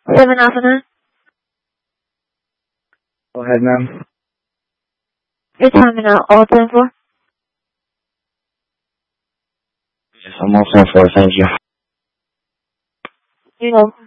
7 Alpha. Go ahead, ma'am. Your time and all 10 for? Yes, I'm all set for it. Thank you. You know.